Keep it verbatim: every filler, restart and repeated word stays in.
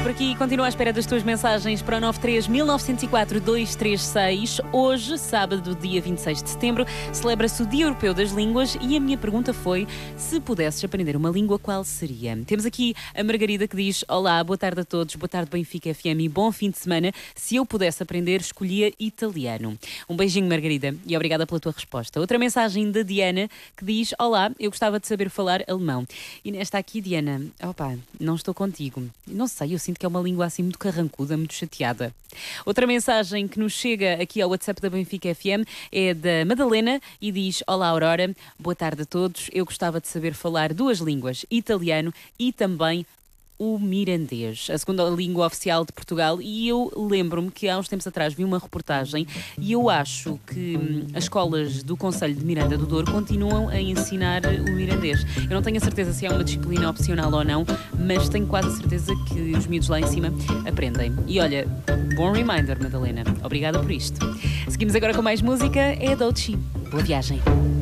por aqui, continuo à espera das tuas mensagens para o nove três um nove zero quatro dois três seis. Hoje, sábado, dia vinte e seis de setembro, celebra-se o Dia Europeu das Línguas e a minha pergunta foi: se pudesses aprender uma língua, qual seria? Temos aqui a Margarida que diz: olá, boa tarde a todos, boa tarde Benfica F M e bom fim de semana. Se eu pudesse aprender, escolhia italiano. Um beijinho, Margarida, e obrigada pela tua resposta. Outra mensagem da Diana que diz: olá, eu gostava de saber falar alemão. E nesta aqui, Diana, opa, não estou contigo. Não sei, eu sinto que é uma língua assim muito carrancuda, muito chateada. Outra mensagem que nos chega aqui ao WhatsApp da Benfica F M é da Madalena e diz: olá, Aurora, boa tarde a todos. Eu gostava de saber falar duas línguas, italiano e também o mirandês, a segunda língua oficial de Portugal. E eu lembro-me que há uns tempos atrás vi uma reportagem e eu acho que hum, as escolas do Conselho de Miranda do Douro continuam a ensinar o mirandês. Eu não tenho a certeza se é uma disciplina opcional ou não, mas tenho quase a certeza que os miúdos lá em cima aprendem. E olha, bom reminder, Madalena. Obrigada por isto. Seguimos agora com mais música. É a Dolce. Boa viagem.